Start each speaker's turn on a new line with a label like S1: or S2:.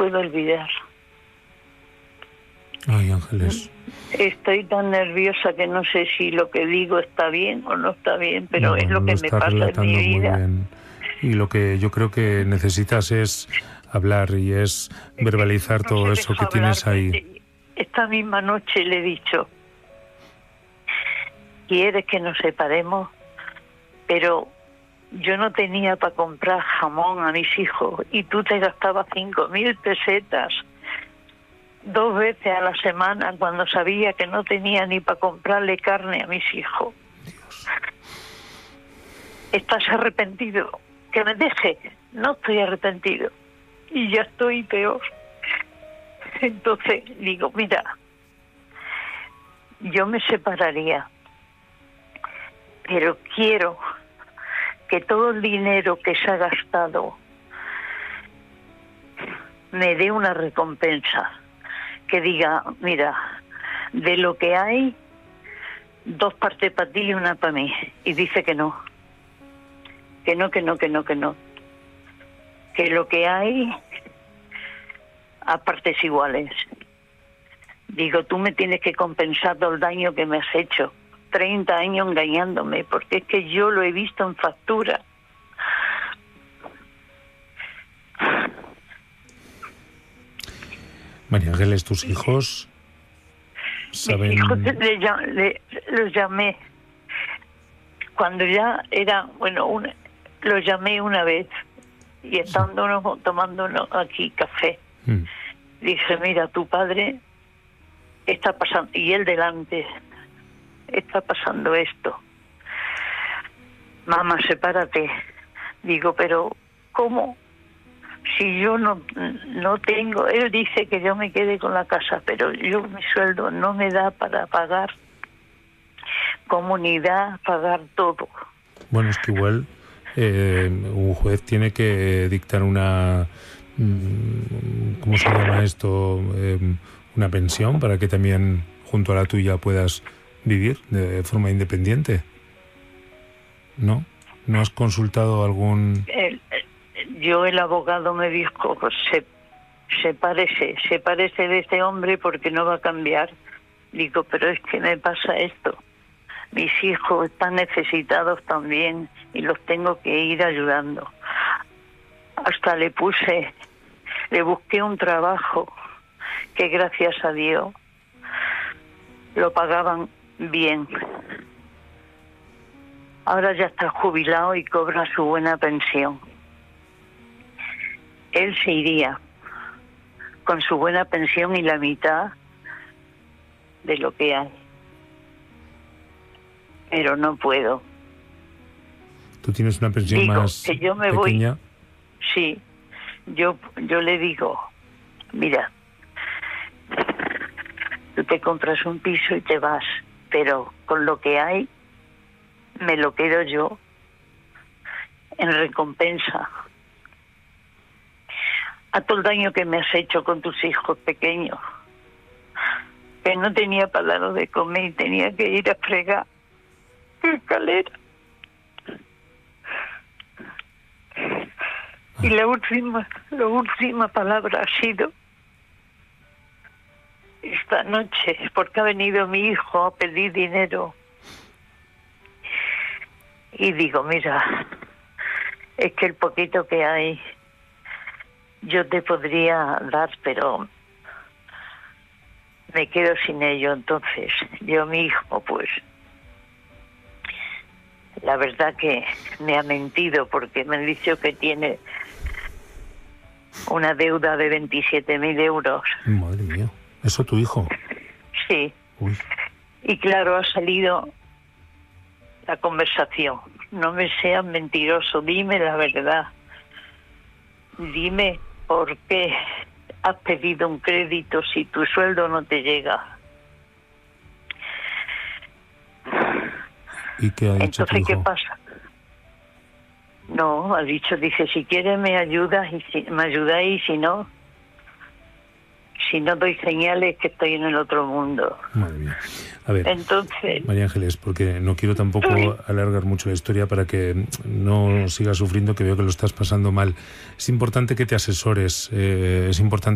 S1: puedo olvidar.
S2: Ay, Ángeles.
S1: Estoy tan nerviosa que no sé si lo que digo está bien o no está bien, pero
S2: No,
S1: es lo
S2: no
S1: que
S2: lo
S1: me
S2: estás
S1: pasa en mi
S2: relatando muy
S1: vida.
S2: bien. Y lo que yo creo que necesitas es hablar y es verbalizar
S1: No
S2: todo
S1: se
S2: eso
S1: deja
S2: que tienes
S1: hablar.
S2: ahí.
S1: Esta misma noche le he dicho, ¿quieres que nos separemos? Pero yo no tenía para comprar jamón a mis hijos y tú te gastabas 5.000 pesetas 2 veces a la semana cuando sabía que no tenía ni para comprarle carne a mis hijos.
S2: Dios.
S1: ¿Estás arrepentido? Que me deje. No estoy arrepentido. Y ya estoy peor. Entonces digo, mira, yo me separaría, pero quiero que todo el dinero que se ha gastado me dé una recompensa. Que diga, mira, de lo que hay, 2 partes para ti y 1 para mí. Y dice que no. Que no. Que lo que hay, a partes iguales. Digo, tú me tienes que compensar todo el daño que me has hecho. 30 años engañándome, porque es que yo lo he visto en factura.
S2: María Ángeles, tus hijos saben...
S1: Mis hijos los llamé. Cuando ya era, los llamé una vez y estando tomándonos aquí café. Dije, mira, tu padre está pasando, y él delante, está pasando esto. Mamá, sepárate. Digo, pero ¿cómo? Si yo no tengo, él dice que yo me quede con la casa, pero yo mi sueldo no me da para pagar comunidad, pagar todo.
S2: Bueno, es que igual un juez tiene que dictar una... ¿cómo se llama esto? Una pensión para que también junto a la tuya puedas vivir de forma independiente. ¿No? ¿No has consultado algún...?
S1: El abogado me dijo, sepárese de este hombre porque no va a cambiar. Digo, pero es que me pasa esto. Mis hijos están necesitados también y los tengo que ir ayudando. Hasta le busqué un trabajo que gracias a Dios lo pagaban bien. Ahora ya está jubilado y cobra su buena pensión. Él se iría con su buena pensión y la mitad de lo que hay. Pero no puedo.
S2: ¿Tú tienes una pensión más
S1: que yo me
S2: pequeña?
S1: Voy. Sí. Yo le digo, mira, tú te compras un piso y te vas, pero con lo que hay me lo quedo yo en recompensa a todo el daño que me has hecho con tus hijos pequeños, que no tenía para darlos de comer y tenía que ir a fregar escalera. Y la última palabra ha sido esta noche, porque ha venido mi hijo a pedir dinero. Y digo, mira, es que el poquito que hay yo te podría dar, pero me quedo sin ello. Entonces, mi hijo, pues, la verdad que me ha mentido porque me ha dicho que tiene una deuda de 27.000 euros.
S2: Madre mía, ¿eso tu hijo?
S1: Sí.
S2: Uy.
S1: Y claro, ha salido la conversación. No me seas mentiroso, dime la verdad. Dime por qué has pedido un crédito si tu sueldo no te llega.
S2: ¿Y qué ha dicho
S1: Entonces,
S2: tu hijo?
S1: ¿qué pasa? No, ha dicho, dice, si quieres me ayudas y me ayudáis, y si no doy señales que estoy en el otro mundo.
S2: Madre mía. A ver,
S1: entonces,
S2: María Ángeles, porque no quiero tampoco alargar mucho la historia para que no sigas sufriendo, que veo que lo estás pasando mal. Es importante que te asesores, es importante